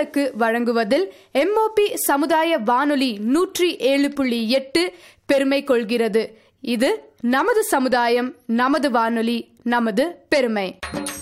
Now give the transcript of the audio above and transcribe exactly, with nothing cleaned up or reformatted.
உங்களுக்கு வழங்குவதில் எம்ஓபி சமுதாய வானொலி நூற்றி ஏழு புள்ளி எட்டு பெருமை கொள்கிறது. இது நமது சமுதாயம், நமது வானொலி, நமது பெருமை.